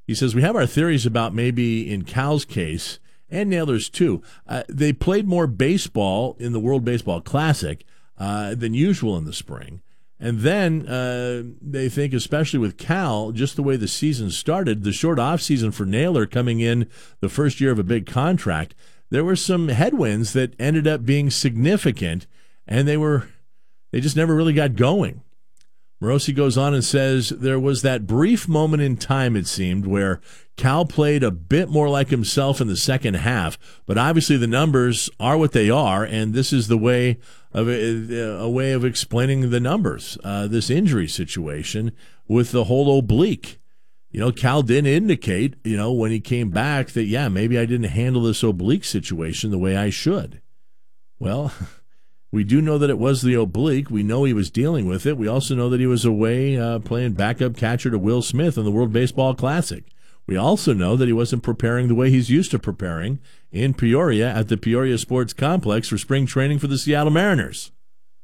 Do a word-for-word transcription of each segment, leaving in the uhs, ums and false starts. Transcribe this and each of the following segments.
He says, we have our theories about maybe in Cal's case, and Naylor's too, uh, they played more baseball in the World Baseball Classic uh, than usual in the spring. And then uh, they think, especially with Cal, just the way the season started, the short offseason for Naylor coming in the first year of a big contract, there were some headwinds that ended up being significant, and they were they just never really got going. Morosi goes on and says there was that brief moment in time, it seemed, where Cal played a bit more like himself in the second half, but obviously the numbers are what they are, and this is the way of a, a way of explaining the numbers, uh, this injury situation with the whole oblique. You know, Cal did indicate, you know, when he came back that, yeah, maybe I didn't handle this oblique situation the way I should. Well, we do know that it was the oblique. We know he was dealing with it. We also know that he was away uh, playing backup catcher to Will Smith in the World Baseball Classic. We also know that he wasn't preparing the way he's used to preparing in Peoria at the Peoria Sports Complex for spring training for the Seattle Mariners.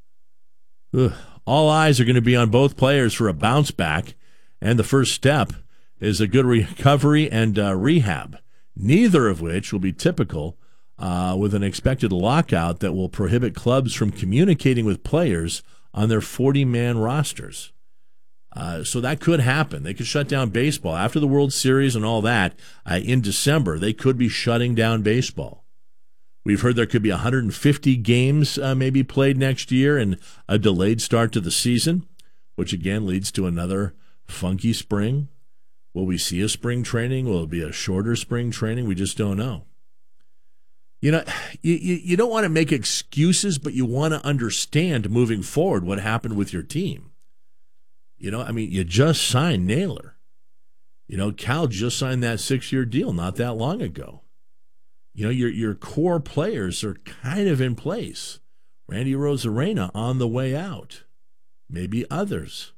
Ugh. All eyes are going to be on both players for a bounce back, and the first step is a good recovery and uh, rehab, neither of which will be typical uh, with an expected lockout that will prohibit clubs from communicating with players on their forty-man rosters. Uh, so that could happen. They could shut down baseball. After the World Series and all that, uh, in December, they could be shutting down baseball. We've heard there could be one hundred fifty games uh, maybe played next year and a delayed start to the season, which again leads to another funky spring. Will we see a spring training? Will it be a shorter spring training? We just don't know. You know, you, you, you don't want to make excuses, but you want to understand moving forward what happened with your team. You know, I mean, you just signed Naylor. You know, Cal just signed that six-year deal not that long ago. You know, your your core players are kind of in place. Randy Arozarena on the way out. Maybe others.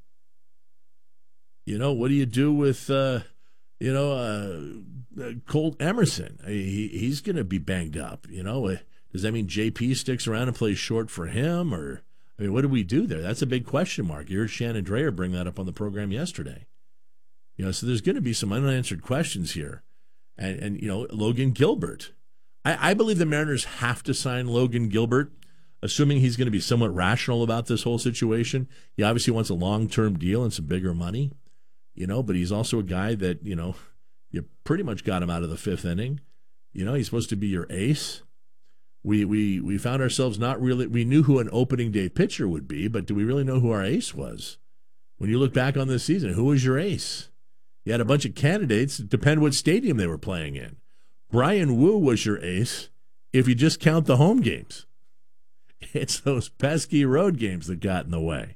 You know, what do you do with, uh, you know, uh, Colt Emerson? He, he's going to be banged up. You know, does that mean J P sticks around and plays short for him? Or, I mean, what do we do there? That's a big question mark. You heard Shannon Drayer bring that up on the program yesterday. You know, so there's going to be some unanswered questions here. And, and you know, Logan Gilbert. I, I believe the Mariners have to sign Logan Gilbert, assuming he's going to be somewhat rational about this whole situation. He obviously wants a long-term deal and some bigger money, you know, but he's also a guy that, you know, you pretty much got him out of the fifth inning. You know, he's supposed to be your ace. We we we found ourselves not really, we knew who an opening day pitcher would be, but do we really know who our ace was? When you look back on this season, who was your ace? You had a bunch of candidates, depend what stadium they were playing in. Brian Wu was your ace if you just count the home games. It's those pesky road games that got in the way.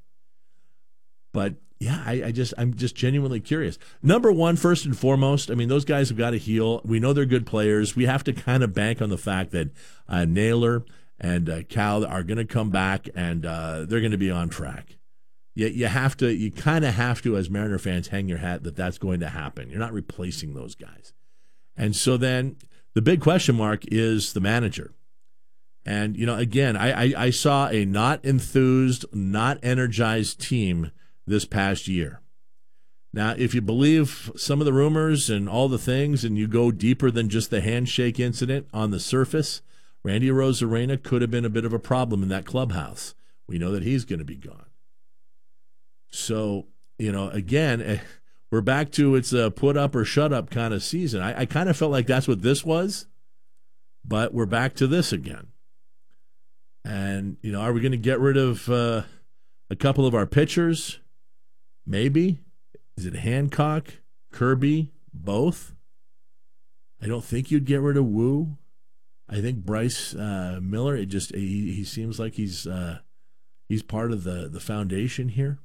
But yeah, I, I just I'm just genuinely curious. Number one, first and foremost, I mean, those guys have got to heal. We know they're good players. We have to kind of bank on the fact that uh, Naylor and uh, Cal are going to come back and uh, they're going to be on track. You, you have to, you kind of have to, as Mariner fans, hang your hat that that's going to happen. You're not replacing those guys. And so then the big question mark is the manager. And, you know, again, I, I, I saw a not enthused, not energized team this past year. Now, if you believe some of the rumors and all the things and you go deeper than just the handshake incident on the surface, Randy Arozarena could have been a bit of a problem in that clubhouse. We know that he's going to be gone. So, you know, again, we're back to it's a put up or shut up kind of season. I, I kind of felt like that's what this was, but we're back to this again. And, you know, are we going to get rid of uh, a couple of our pitchers? Maybe. Is it Hancock, Kirby, both? I don't think you'd get rid of Wu. I think Bryce uh, Miller, it just he, he seems like he's uh, he's part of the, the foundation here.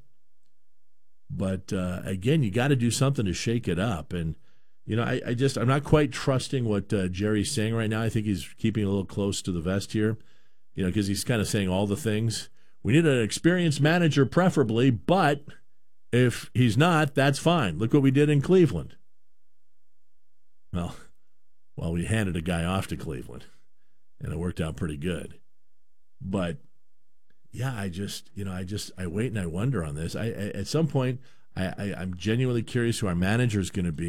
But, uh, again, you got to do something to shake it up. And, you know, I, I just, I'm not quite trusting what uh, Jerry's saying right now. I think he's keeping a little close to the vest here, you know, because he's kind of saying all the things. We need an experienced manager preferably, but if he's not, that's fine. Look what we did in Cleveland. Well, well, we handed a guy off to Cleveland, and it worked out pretty good. But, yeah, I just, you know, I just, I wait and I wonder on this. I, I at some point, I, I, I'm genuinely curious who our manager is going to be.